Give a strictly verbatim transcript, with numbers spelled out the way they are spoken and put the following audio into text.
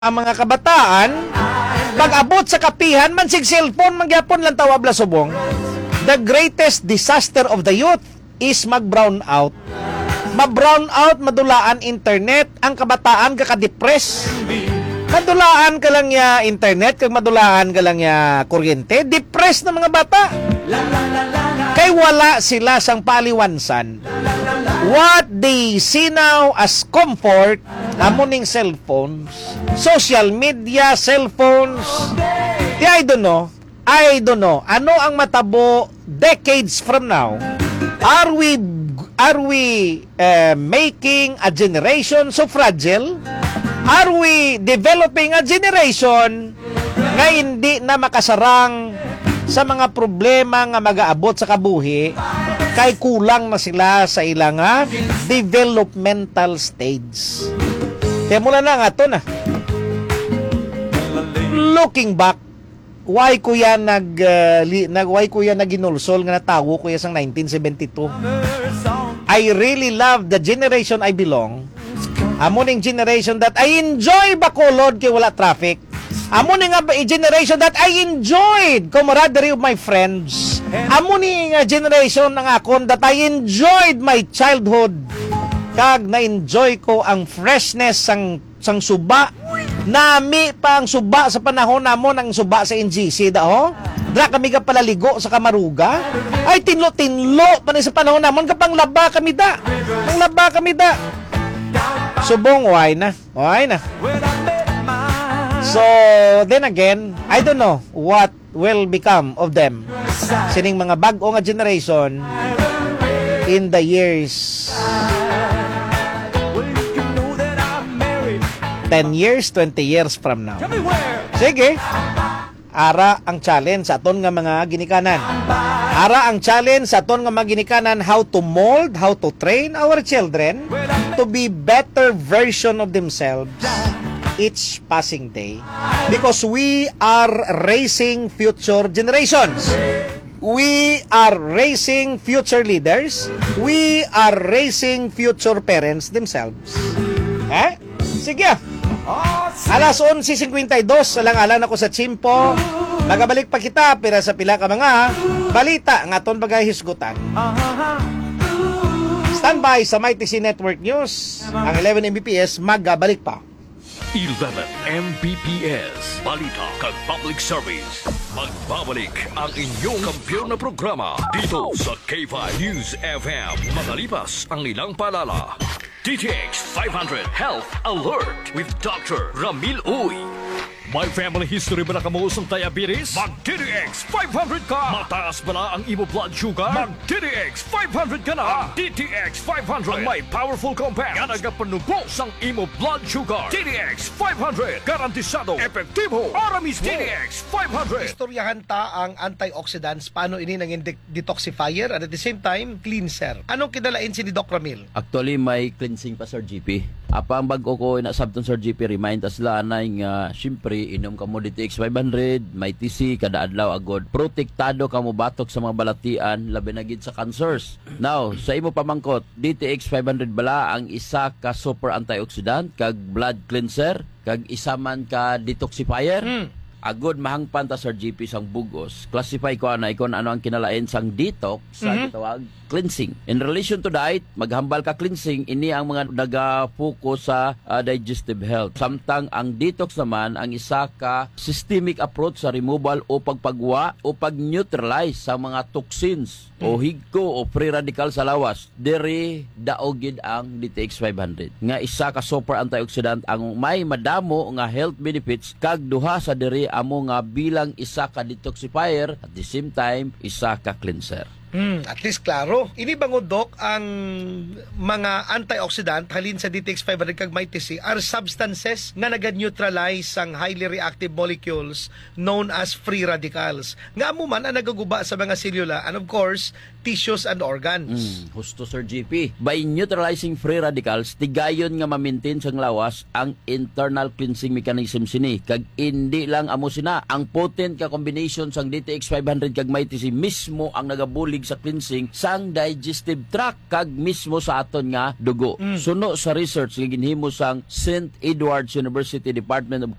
ang mga kabataan pag-abot sa kapihan mansig cellphone mangyapon lang tawabla subong. The greatest disaster of the youth is mag-brown out. Ma-brown out, madulaan internet, ang kabataan kaka-depress. Madulaan ka lang ya internet, kag madulaan ka lang ya kuryente, depressed na mga bata. Kay wala sila sang paliwansan. What they see now as comfort, amuning cellphones, social media, cellphones. Di, I don't know. I don't know. Ano ang matabo decades from now? Are we are we uh, making a generation so fragile? Are we developing a generation nga hindi na makasarang sa mga problema nga mag-aabot sa kabuhi kay kulang na sila sa ilang nga developmental stage? Kaya mula na nga ito na. Looking back, why kuya nag, uh, li, nag why kuya naginulsol nga natawo kuya sang nineteen seventy-two? I really love the generation I belong. Amuning generation that I enjoy Bacolod kay wala traffic. Amuning nga generation that I enjoyed camaraderie of my friends. Amuning nga generation ng akon that I enjoyed my childhood. Kag na-enjoy ko ang freshness sang sang suba. Nami pa ang suba sa panahon namon ang suba sa N G C daho. Dra kami ka palaligo sa Kamaruga. Ay tinlo-tinlo pa ni sa panahon namon kapang laba kami da. Ang laba kami da. Subong why na. Why na. So then again, I don't know what will become of them. Sining mga bag-o nga generation in the years ten years, twenty years from now. Sige. Ara ang challenge sa aton nga mga ginikanan. Ara ang challenge sa aton nga mga ginikanan how to mold, how to train our children to be better version of themselves each passing day. Because we are raising future generations. We are raising future leaders. We are raising future parents themselves. Eh? Sige. Alas eleven fifty-two, alang-alang ako sa Chimpo. Magabalik pa kita pira sa pila ka mga balita nga aton bagay hisgutan. Standby sa Mighty C Network News. Ang eleven M B P S magabalik pa. eleven M B P S Balita kag Public Service. Magbabalik ang inyong kampiyon na programa dito sa K five News F M. Makalipas ang ilang palala. D T X five hundred Health Alert with Doctor Ramil Uy. May family history ba na kamuusong diabetes? Mag-D T X five hundred ka! Mataas ba na ang imo blood sugar? Mag-D T X five hundred ka na! Ang D T X five hundred ang may powerful compound nga nagapanubos ang imo blood sugar. D T X five hundred garantisado, epektibo, aramis D T X five hundred. Istoryahan ta ang antioxidants, paano ini nang detoxifier at at the same time cleanser. Anong kinalain si ni Doc Ramil? Actually, may cleansing pa, Sir G P. Apa ang bago ko na sabton, Sir G P, remind us lanay nga syempre inom ka mo D T X five hundred, may T C kada adlaw agod. Protektado ka mo batok sa mga balatian labi na gid sa cancers. Now, sa imo pamangkot, D T X five hundred bala ang isa ka super antioxidant kag blood cleanser kag isa man ka detoxifier. Hmm. Agod mahangpan ta, Sir G P, sang bugos. Classify ko na ikon ano ang kinalain sang detox sa mm-hmm. gitawag cleansing. In relation to diet, maghambal ka cleansing, ini ang mga naga-focus sa uh, digestive health. Samtang ang detox naman ang isa ka systemic approach sa removal o pagpagwa o pag-neutralize sa mga toxins mm-hmm. o higko o free radical sa lawas. Diri daogid ang D T X five hundred. Nga isa ka super antioxidant ang may madamo nga health benefits kag duha sa diri amo nga bilang isa ka detoxifier at the same time isa ka cleanser. Hmm, at least klaro. Ini bangod Doc ang mga antioxidant halin sa D T X five hundred kag may T C are substances nga naga-neutralize ang highly reactive molecules known as free radicals. Nga amo man ang nagaguba sa mga selula and of course tissues and organs. Hmm, husto, Sir G P. By neutralizing free radicals, tigayon nga ma-maintain sang lawas ang internal cleansing mechanism sini. Kag hindi lang amo sina ang potent ka combination sang D T X five hundred kag may T C mismo ang nagabulig tubig sa cleansing sang digestive tract kag mismo sa aton nga dugo. Suno sa research nga ginhimo sang Saint Edward's University Department of